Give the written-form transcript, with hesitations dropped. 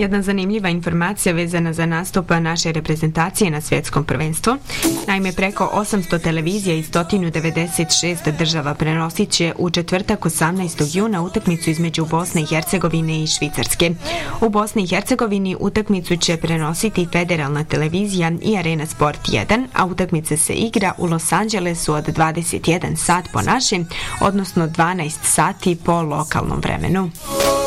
Jedna zanimljiva informacija vezana za nastup naše reprezentacije na svjetskom prvenstvu. Naime, preko 800 televizija i 196 država prenosit će u četvrtak 18. juna utakmicu između Bosne i Hercegovine i Švicarske. U Bosni i Hercegovini utakmicu će prenositi Federalna televizija i Arena Sport 1, a utakmica se igra u Los Angelesu od 21 sat po našem, odnosno 12 sati po lokalnom vremenu.